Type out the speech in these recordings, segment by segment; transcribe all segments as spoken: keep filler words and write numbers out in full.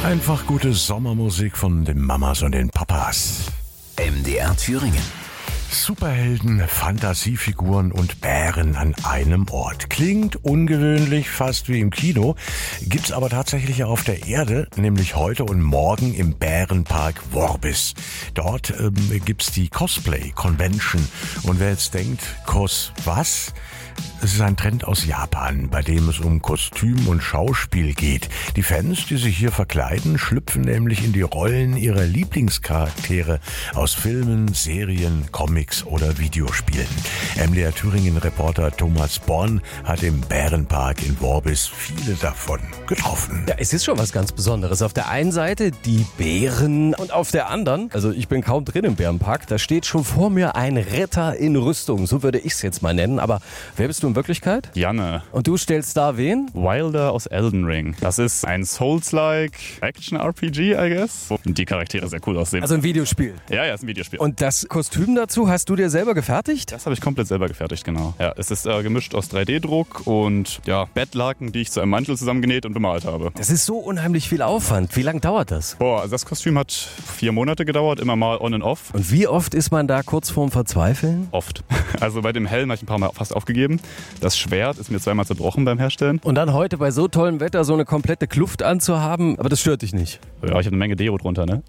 Einfach gute Sommermusik von den Mamas und den Papas. M D R Thüringen. Superhelden, Fantasiefiguren und Bären an einem Ort. Klingt ungewöhnlich, fast wie im Kino, gibt's aber tatsächlich auf der Erde, nämlich heute und morgen im Bärenpark Worbis. Dort ähm, gibt's die Cosplay Convention. Und wer jetzt denkt, Cos was? Es ist ein Trend aus Japan, bei dem es um Kostüm und Schauspiel geht. Die Fans, die sich hier verkleiden, schlüpfen nämlich in die Rollen ihrer Lieblingscharaktere aus Filmen, Serien, Comics oder Videospielen. M D R Thüringen-Reporter Thomas Born hat im Bärenpark in Worbis viele davon getroffen. Ja, es ist schon was ganz Besonderes. Auf der einen Seite die Bären und auf der anderen, also ich bin kaum drin im Bärenpark, da steht schon vor mir ein Ritter in Rüstung. So würde ich es jetzt mal nennen. Aber wer bist du in Wirklichkeit? Janne. Und du stellst da wen? Wilder aus Elden Ring. Das ist ein Souls-like Action-R P G, I guess. Und die Charaktere sehr cool aussehen. Also ein Videospiel. Ja, ja, ist ein Videospiel. Und das Kostüm dazu hast du dir selber gefertigt? Das habe ich komplett selber gefertigt, genau. Ja, es ist äh, gemischt aus drei D Druck und ja, Bettlaken, die ich zu einem Mantel zusammengenäht und bemalt habe. Das ist so unheimlich viel Aufwand. Wie lange dauert das? Boah, also das Kostüm hat vier Monate gedauert, immer mal on and off. Und wie oft ist man da kurz vorm Verzweifeln? Oft. Also bei dem Helm habe ich ein paar Mal fast aufgegeben. Das Schwert ist mir zweimal zerbrochen beim Herstellen. Und dann heute bei so tollem Wetter so eine komplette Kluft anzuhaben, aber das stört dich nicht? Ja, ich habe eine Menge Deo drunter, ne?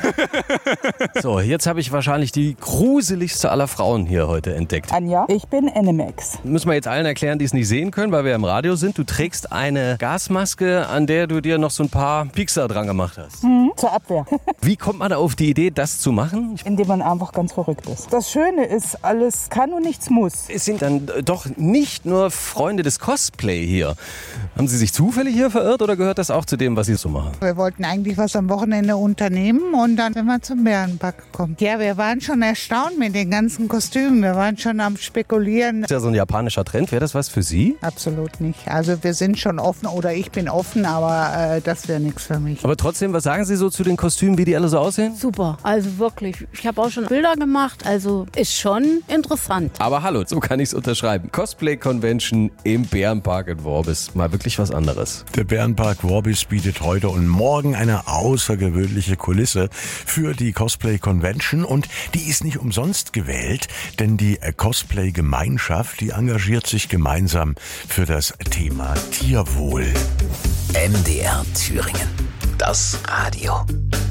So, jetzt habe ich wahrscheinlich die gruseligste aller Frauen hier heute entdeckt. Anja, ich bin Animex. Müssen wir jetzt allen erklären, die es nicht sehen können, weil wir im Radio sind. Du trägst eine Gasmaske, an der du dir noch so ein paar Piekser dran gemacht hast. Mhm, zur Abwehr. Wie kommt man auf die Idee, das zu machen? Indem man einfach ganz verrückt ist. Das Schöne ist, alles kann und nichts muss. Es sind dann doch nicht nur Freunde des Cosplay hier. Haben Sie sich zufällig hier verirrt oder gehört das auch zu dem, was Sie so machen? Wir wollten eigentlich was am Wochenende unternehmen und dann sind wir zum Bärenpark gekommen. Ja, wir waren schon erstaunt mit den ganzen Kostümen. Wir waren schon am Spekulieren. Das ist ja so ein japanischer Trend. Wäre das was für Sie? Absolut nicht. Also wir sind schon offen oder ich bin offen, aber äh, das wäre nichts für mich. Aber trotzdem, was sagen Sie so zu den Kostümen, wie die alle so aussehen? Super, also wirklich. Ich habe auch schon Bilder gemacht, also ist schon interessant. Aber hallo, so kann ich es unterschreiben. Cosplay Convention im Bärenpark in Worbis. Mal wirklich was anderes. Der Bärenpark Worbis bietet heute und morgen eine außergewöhnliche Kulisse für die Cosplay Convention und die ist nicht umsonst gewählt, denn die Cosplay-Gemeinschaft, die engagiert sich gemeinsam für das Thema Tierwohl. M D R Thüringen. Das Radio.